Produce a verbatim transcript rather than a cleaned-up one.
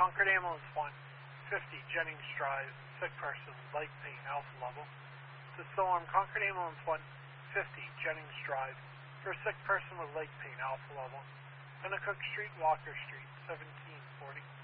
Concord Ambulance one, fifty Jennings Drive, sick person, leg pain, alpha level. To Storm, Concord Ambulance one, fifty Jennings Drive, for a sick person with leg pain, alpha level. Pennacook Street, Walker Street, seventeen forty.